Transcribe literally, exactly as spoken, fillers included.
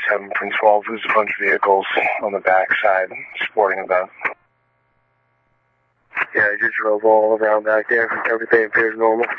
seven from twelve. There's a bunch of vehicles on the backside, sporting event. Yeah, I just drove all around back there. Everything appears normal.